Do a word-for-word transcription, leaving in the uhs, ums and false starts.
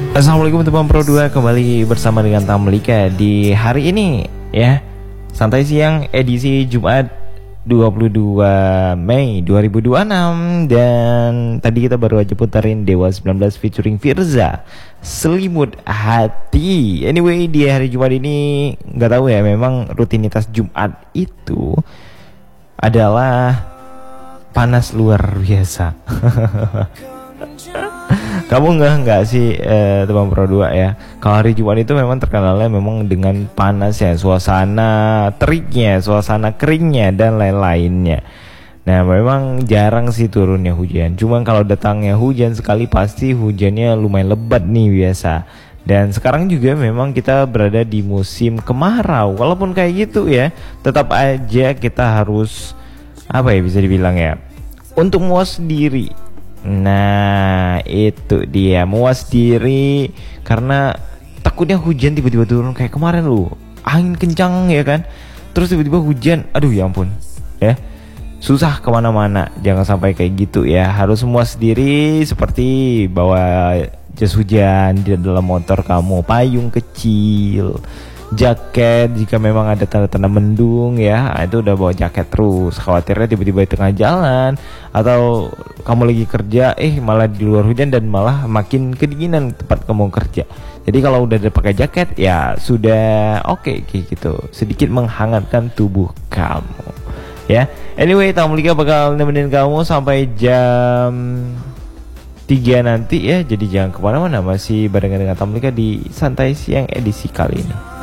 Assalamualaikum teman Pro dua, kembali bersama dengan Tamlika di hari ini ya. Santai siang edisi Jumat dua puluh dua Mei dua ribu dua puluh enam. Dan tadi kita baru aja putarin Dewa sembilan belas featuring Firza, Selimut Hati. Anyway, di hari Jumat ini nggak tahu ya, memang rutinitas Jumat itu adalah panas luar biasa. Kamu nggak nggak sih eh, teman Pro dua ya, kalau hari Jumat itu memang terkenalnya memang dengan panas ya, suasana teriknya, suasana keringnya dan lain-lainnya. Nah memang jarang sih turunnya hujan, cuma kalau datangnya hujan sekali pasti hujannya lumayan lebat nih biasa. Dan sekarang juga memang kita berada di musim kemarau. Walaupun kayak gitu ya, tetap aja kita harus apa ya, bisa dibilang ya, untuk muas diri. Nah itu dia, muas diri, karena takutnya hujan tiba-tiba turun kayak kemarin lu, angin kencang ya kan, terus tiba-tiba hujan, aduh ya ampun ya, susah kemana-mana. Jangan sampai kayak gitu ya, harus muas diri, seperti bawa jas hujan di dalam motor kamu, payung kecil, jaket jika memang ada tanda-tanda mendung ya, itu udah bawa jaket terus. Khawatirnya tiba-tiba di tengah jalan atau kamu lagi kerja eh malah di luar hujan dan malah makin kedinginan tempat kamu kerja. Jadi kalau udah ada pakai jaket ya sudah oke okay, kayak gitu, sedikit menghangatkan tubuh kamu ya. Anyway, Tamlika bakal nemenin kamu sampai jam tiga nanti ya, jadi jangan kemana-mana, masih barengan dengan Tamlika di Santai Siang edisi kali ini.